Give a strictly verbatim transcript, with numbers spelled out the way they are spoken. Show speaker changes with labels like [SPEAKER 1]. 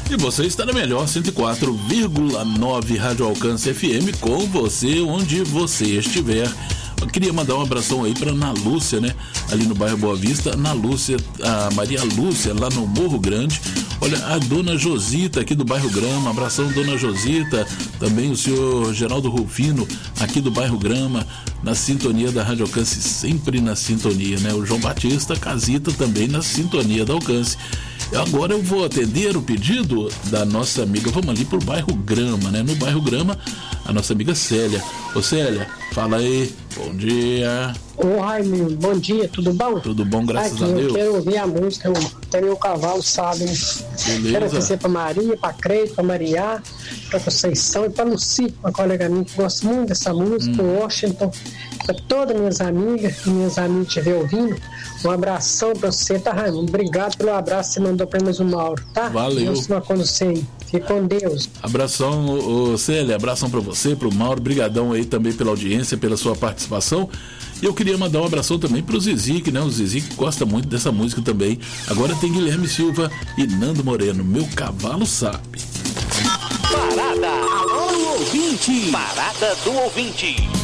[SPEAKER 1] E você está na melhor cento e quatro vírgula nove Rádio Alcance F M, com você onde você estiver. Eu queria mandar um abração aí para Ana Lúcia, né? Ali no bairro Boa Vista. Ana Lúcia, a Maria Lúcia, lá no Morro Grande. Olha, a dona Josita, aqui do bairro Grama. Abração, dona Josita. Também o senhor Geraldo Rufino, aqui do bairro Grama, na sintonia da Rádio Alcance, sempre na sintonia, né? O João Batista Casita também na sintonia da Alcance. Agora eu vou atender o pedido da nossa amiga. Vamos ali pro bairro Grama, né? No bairro Grama, a nossa amiga Célia. Ô Célia, fala aí. Bom dia.
[SPEAKER 2] Ô Raimundo, bom dia, tudo bom?
[SPEAKER 1] Tudo bom, graças
[SPEAKER 2] Aqui,
[SPEAKER 1] a Deus.
[SPEAKER 2] Eu quero ouvir a música, eu, até meu cavalo sabe.
[SPEAKER 1] Beleza.
[SPEAKER 2] Quero oferecer pra Maria, pra Creito, pra Maria, pra Conceição e pra Luci, uma colega minha que gosta muito dessa música, hum. Washington, pra todas minhas amigas e minhas amigas que estiver ouvindo. Um abração pra você, tá, Raimundo? Obrigado pelo abraço que você mandou pra nós o Mauro, tá?
[SPEAKER 1] Valeu.
[SPEAKER 2] Deus te com você. Fique com Deus.
[SPEAKER 1] Abração, ô, ô, Célia, abração pra você, pro Mauro, brigadão aí também pela audiência, pela sua participação. E eu queria mandar um abração também pro Zizic, né? O Zizic gosta muito dessa música também. Agora tem Guilherme Silva e Nando Moreno, Meu Cavalo Sabe.
[SPEAKER 3] Parada. Alô, ouvinte. Parada do ouvinte.